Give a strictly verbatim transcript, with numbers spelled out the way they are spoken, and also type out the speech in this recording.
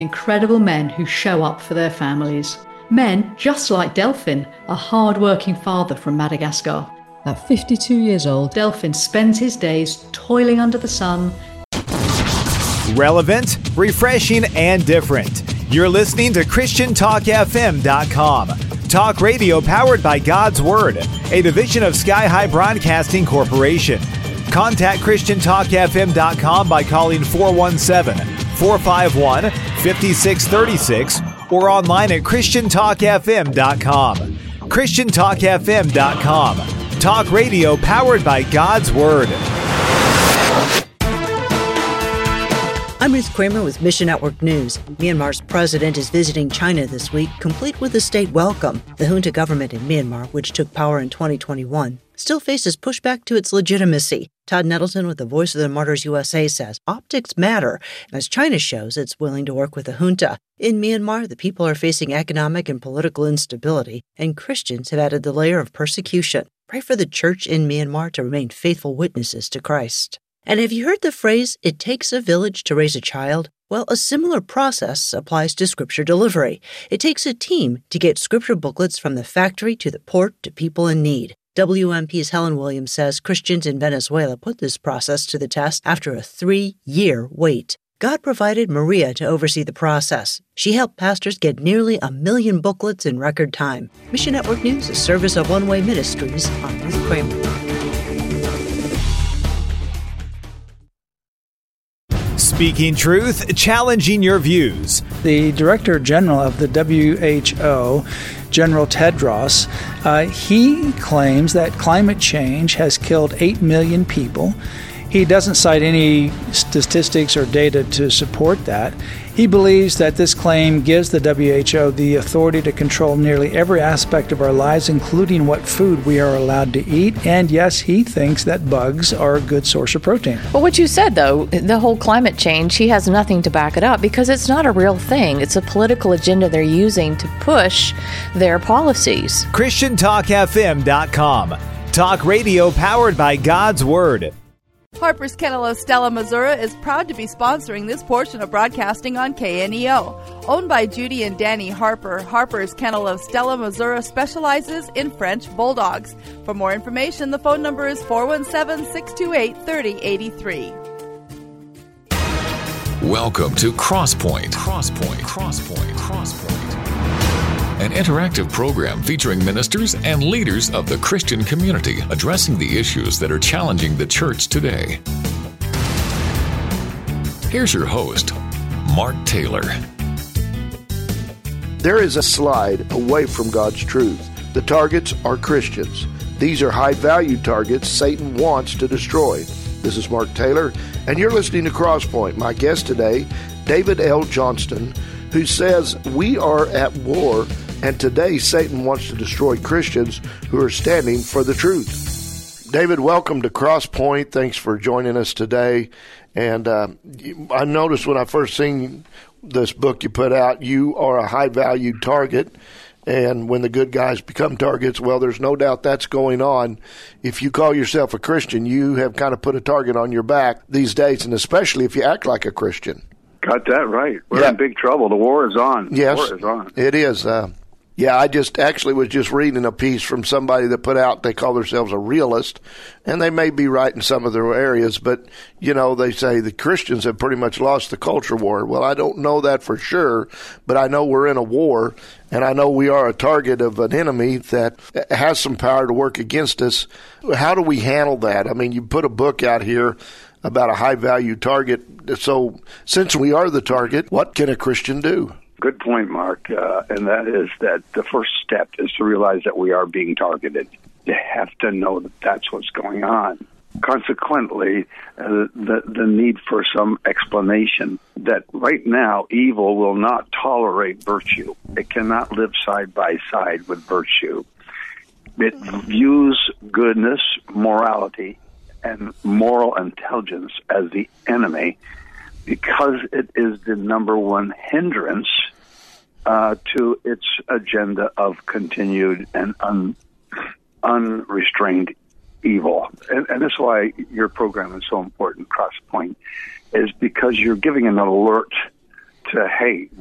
Incredible men who show up for their families. Men just like Delphin, a hard-working father from Madagascar. At fifty-two years old, Delphin spends his days toiling under the sun. Relevant, refreshing, and different. You're listening to Christian Talk F M dot com. Talk radio powered by God's Word, a division of Sky High Broadcasting Corporation. Contact Christian Talk F M dot com by calling four one seven, four five one, five six three six or online at Christian Talk F M dot com. Christian Talk F M dot com. Talk radio powered by God's Word. I'm Ruth Kramer with Mission Network News. Myanmar's president is visiting China this week, complete with a state welcome. The junta government in Myanmar, which took power in twenty twenty-one, still faces pushback to its legitimacy. Todd Nettleton with the Voice of the Martyrs U S A says optics matter, and as China shows, it's willing to work with the junta. In Myanmar, the people are facing economic and political instability, and Christians have added the layer of persecution. Pray for the church in Myanmar to remain faithful witnesses to Christ. And have you heard the phrase, it takes a village to raise a child? Well, a similar process applies to Scripture delivery. It takes a team to get Scripture booklets from the factory to the port to people in need. W M P's Helen Williams says Christians in Venezuela put this process to the test after a three-year wait. God provided Maria to oversee the process. She helped pastors get nearly a million booklets in record time. Mission Network News, a service of One Way Ministries. I'm Ruth Kramer. Speaking truth, challenging your views. The Director General of the W H O, General Tedros, uh, he claims that climate change has killed eight million people. He doesn't cite any statistics or data to support that. He believes that this claim gives the W H O the authority to control nearly every aspect of our lives, including what food we are allowed to eat. And yes, he thinks that bugs are a good source of protein. Well, what you said, though, the whole climate change, he has nothing to back it up because it's not a real thing. It's a political agenda they're using to push their policies. Christian Talk F M dot com. Talk radio powered by God's Word. Harper's Kennel Stella, Missouri is proud to be sponsoring this portion of broadcasting on K N E O. Owned by Judy and Danny Harper, Harper's Kennel of Stella, Missouri specializes in French Bulldogs. For more information, the phone number is four one seven, six two eight, three oh eight three. Welcome to Crosspoint. Crosspoint. Crosspoint. Crosspoint. An interactive program featuring ministers and leaders of the Christian community addressing the issues that are challenging the church today. Here's your host, Mark Taylor. There is a slide away from God's truth. The targets are Christians. These are high-value targets Satan wants to destroy. This is Mark Taylor, and you're listening to Crosspoint. My guest today, David L. Johnston, who says we are at war, and today Satan wants to destroy Christians who are standing for the truth. David, welcome to Crosspoint. Thanks for joining us today. And uh, I noticed when I first seen this book you put out, you are a high-valued target. And when the good guys become targets, well, there's no doubt that's going on. If you call yourself a Christian, you have kind of put a target on your back these days, and especially if you act like a Christian. Got that right. We're yeah. in big trouble. The war is on. Yes, the war is on. It is. Uh, yeah, I just actually was just reading a piece from somebody that put out, they call themselves a realist, and they may be right in some of their areas, but, you know, they say the Christians have pretty much lost the culture war. Well, I don't know that for sure, but I know we're in a war, and I know we are a target of an enemy that has some power to work against us. How do we handle that? I mean, you put a book out here about a high-value target. So since we are the target, what can a Christian do? Good point, Mark. Uh, and that is that the first step is to realize that we are being targeted. You have to know that that's what's going on. Consequently, uh, the, the need for some explanation that right now evil will not tolerate virtue. It cannot live side by side with virtue. It views goodness, morality, and moral intelligence as the enemy because it is the number one hindrance uh, to its agenda of continued and un, unrestrained evil. And, and that's why your program is so important, Crosspoint, is because you're giving an alert to, hey,